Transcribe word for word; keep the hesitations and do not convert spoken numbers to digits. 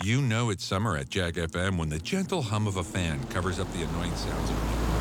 You know it's summer at Jag F M when the gentle hum of a fan covers up the annoying sounds of